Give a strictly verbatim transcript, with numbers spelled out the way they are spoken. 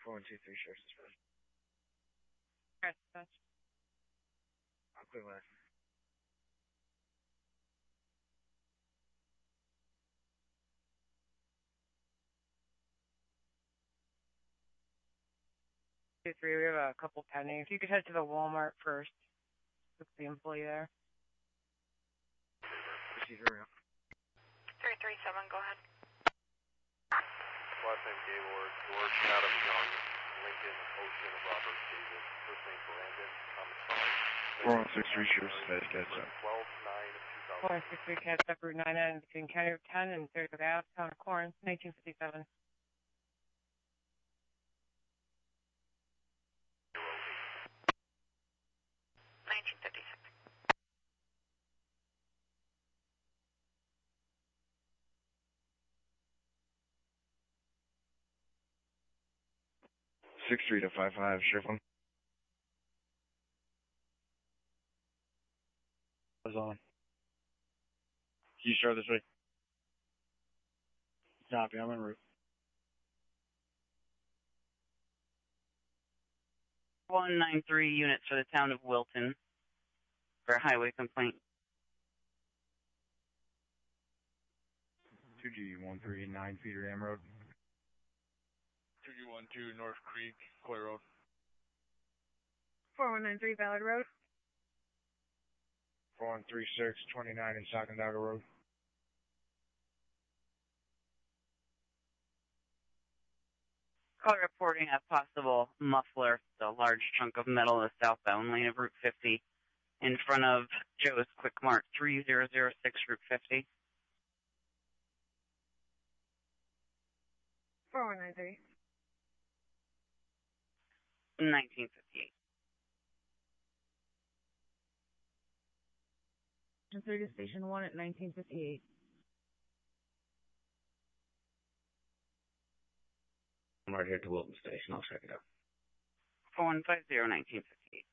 four one two three, Sheriff's Dispatch. Sheriff's Dispatch. I'll clear last. Two, three, we have a couple pending. If you could head to the Walmart first. Look at the employee there. Proceed around. three three seven, go ahead. Last name Gaylord, George, Adam, John, Lincoln, Ocean, Robert, David. First name Brandon, Thomas Farr. four one six three, Sheriff's Dispatch, catch up. twelve nine two thousand. four one six three, catch up Route nine nine between County Route ten and thirtieth Ave, Town of Corinth, nineteen fifty-seven. nineteen fifty-six. six three to five five, Sheriff one. What's on? Can you start this way? Copy, I'm en route. one nine three units for the town of Wilton for a highway complaint. two G one three nine, Feeder Dam Road. two G one two, North Creek, Clay Road. four one nine three, Ballard Road. four one three six, twenty-nine in Sacandaga Road. Call reporting a possible muffler, a large chunk of metal in the southbound lane of Route fifty in front of Joe's Quick Mart, three zero zero six Route fifty. four one nine three. nineteen fifty-eight. three to Station one at nineteen fifty-eight. I'm right here to Wilton Station. I'll check it out. four one five zero, nineteen fifty-eight.